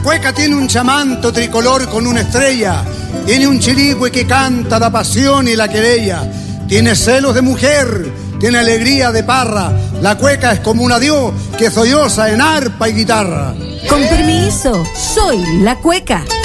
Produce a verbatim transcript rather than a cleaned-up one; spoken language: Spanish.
cueca tiene un chamanto tricolor con una estrella, tiene un chirigüe que canta la pasión y la querella, tiene celos de mujer, tiene alegría de parra. La cueca es como un adiós que solloza en arpa y guitarra. Con permiso, soy la cueca.